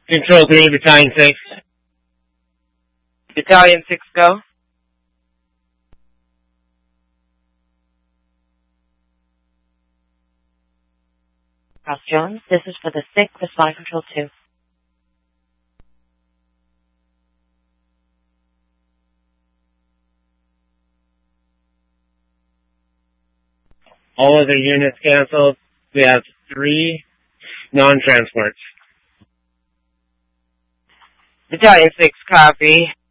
Control 3, Battalion 6. Battalion 6, go. Ross Jones, this is for the 6th, respond Control 2. All other units canceled. We have 3 non-transports. Battalion 6, copy.